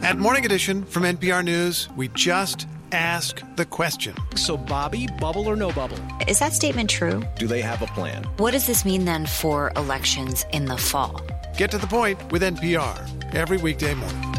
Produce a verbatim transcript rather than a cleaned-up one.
At Morning Edition from N P R News, we just ask the question. So, Bobby, bubble or no bubble? Is that statement true? Do they have a plan? What does this mean then for elections in the fall? Get to the point with N P R every weekday morning.